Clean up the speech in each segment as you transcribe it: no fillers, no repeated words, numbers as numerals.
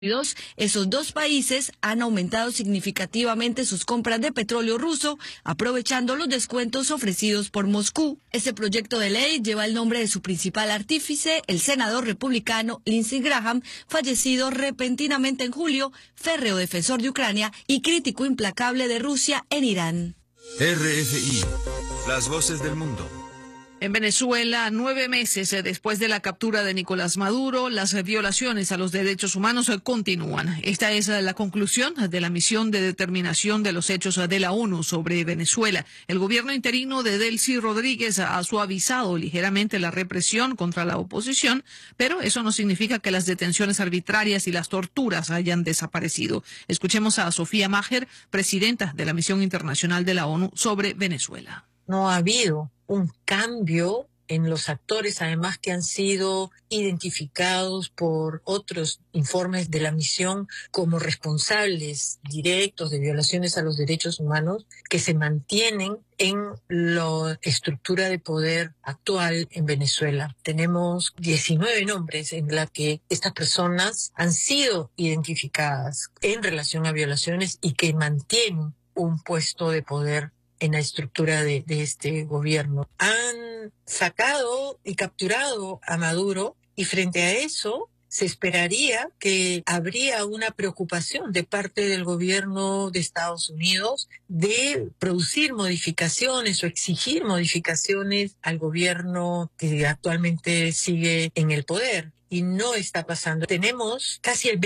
Esos dos países han aumentado significativamente sus compras de petróleo ruso, aprovechando los descuentos ofrecidos por Moscú. Este proyecto de ley lleva el nombre de su principal artífice, el senador republicano Lindsey Graham, fallecido repentinamente en julio, férreo defensor de Ucrania y crítico implacable de Rusia en Irán. RFI, las voces del mundo. En Venezuela, 9 meses después de la captura de Nicolás Maduro, las violaciones a los derechos humanos continúan. Esta es la conclusión de la misión de determinación de los hechos de la ONU sobre Venezuela. El gobierno interino de Delcy Rodríguez ha suavizado ligeramente la represión contra la oposición, pero eso no significa que las detenciones arbitrarias y las torturas hayan desaparecido. Escuchemos a Sofía Maher, presidenta de la misión internacional de la ONU sobre Venezuela. No ha habido un cambio en los actores, además que han sido identificados por otros informes de la misión como responsables directos de violaciones a los derechos humanos que se mantienen en la estructura de poder actual en Venezuela. Tenemos 19 nombres en la que estas personas han sido identificadas en relación a violaciones y que mantienen un puesto de poder en la estructura de este gobierno. Han sacado y capturado a Maduro y frente a eso se esperaría que habría una preocupación de parte del gobierno de Estados Unidos de producir modificaciones o exigir modificaciones al gobierno que actualmente sigue en el poder. Y no está pasando. Tenemos casi el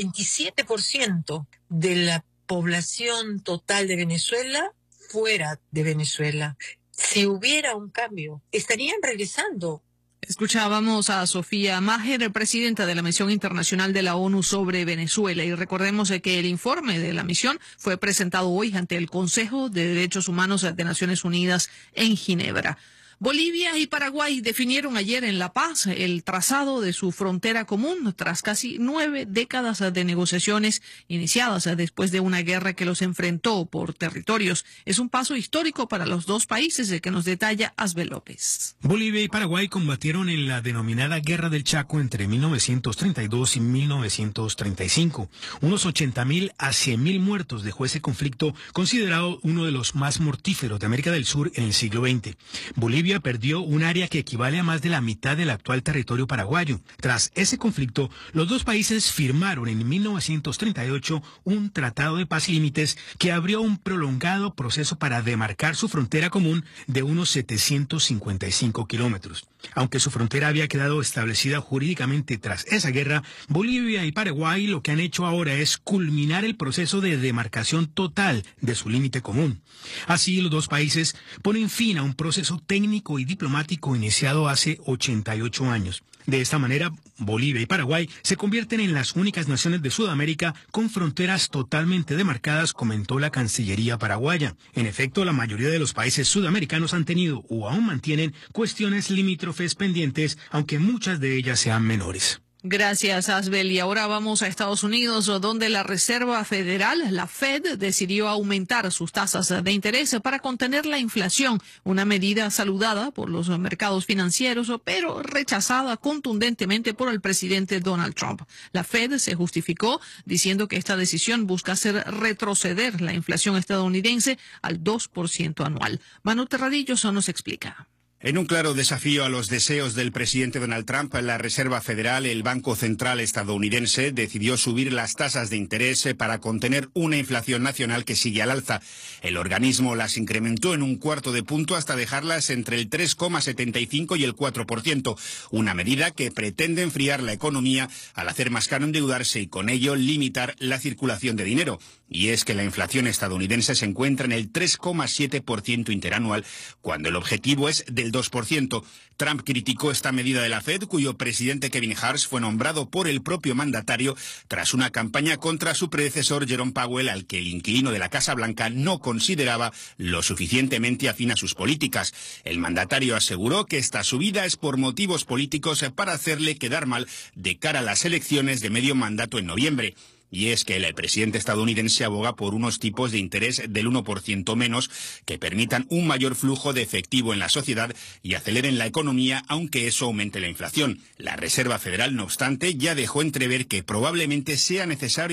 27% de la población total de Venezuela fuera de Venezuela. Si hubiera un cambio, estarían regresando. Escuchábamos a Sofía Maher, presidenta de la Misión Internacional de la ONU sobre Venezuela. Y recordemos que el informe de la misión fue presentado hoy ante el Consejo de Derechos Humanos de Naciones Unidas en Ginebra. Bolivia y Paraguay definieron ayer en La Paz el trazado de su frontera común tras casi 9 décadas de negociaciones iniciadas después de una guerra que los enfrentó por territorios. Es un paso histórico para los dos países, que nos detalla Asbel López. Bolivia y Paraguay combatieron en la denominada Guerra del Chaco entre 1932 y 1935. Unos 80.000 a 100.000 muertos dejó ese conflicto, considerado uno de los más mortíferos de América del Sur en el siglo XX. Bolivia perdió un área que equivale a más de la mitad del actual territorio paraguayo. Tras ese conflicto, los dos países firmaron en 1938 un tratado de paz y límites que abrió un prolongado proceso para demarcar su frontera común de unos 755 kilómetros. Aunque su frontera había quedado establecida jurídicamente tras esa guerra, Bolivia y Paraguay lo que han hecho ahora es culminar el proceso de demarcación total de su límite común. Así, los dos países ponen fin a un proceso técnico y diplomático iniciado hace 88 años. De esta manera, Bolivia y Paraguay se convierten en las únicas naciones de Sudamérica con fronteras totalmente demarcadas, comentó la Cancillería paraguaya. En efecto, la mayoría de los países sudamericanos han tenido o aún mantienen cuestiones limítrofes pendientes, aunque muchas de ellas sean menores. Gracias, Asbel. Y ahora vamos a Estados Unidos, donde la Reserva Federal, la Fed, decidió aumentar sus tasas de interés para contener la inflación, una medida saludada por los mercados financieros, pero rechazada contundentemente por el presidente Donald Trump. La Fed se justificó diciendo que esta decisión busca hacer retroceder la inflación estadounidense al 2% anual. Manu Terradillo nos explica. En un claro desafío a los deseos del presidente Donald Trump, la Reserva Federal, el Banco Central estadounidense, decidió subir las tasas de interés para contener una inflación nacional que sigue al alza. El organismo las incrementó en 1/4 de punto hasta dejarlas entre el 3,75 y el 4%, una medida que pretende enfriar la economía al hacer más caro endeudarse y con ello limitar la circulación de dinero. Y es que la inflación estadounidense se encuentra en el 3,7% interanual, cuando el objetivo es del 2%. Trump criticó esta medida de la Fed, cuyo presidente Kevin Hart fue nombrado por el propio mandatario tras una campaña contra su predecesor Jerome Powell, al que el inquilino de la Casa Blanca no consideraba lo suficientemente afín a sus políticas. El mandatario aseguró que esta subida es por motivos políticos para hacerle quedar mal de cara a las elecciones de medio mandato en noviembre. y es que el presidente estadounidense aboga por unos tipos de interés del 1% menos que permitan un mayor flujo de efectivo en la sociedad y aceleren la economía, aunque eso aumente la inflación. La Reserva Federal, no obstante, ya dejó entrever que probablemente sea necesario